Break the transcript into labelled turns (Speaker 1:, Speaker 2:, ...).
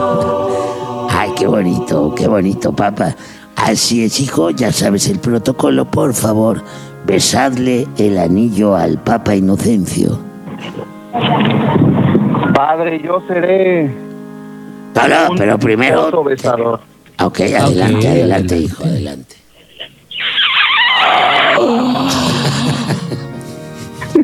Speaker 1: Ay, qué bonito, papá. Así es, hijo, ya sabes el protocolo, por favor, besadle el anillo al Papa Inocencio.
Speaker 2: Padre, yo seré.
Speaker 1: No, pero primero.
Speaker 2: Besador.
Speaker 1: Ok, adelante, hijo, adelante.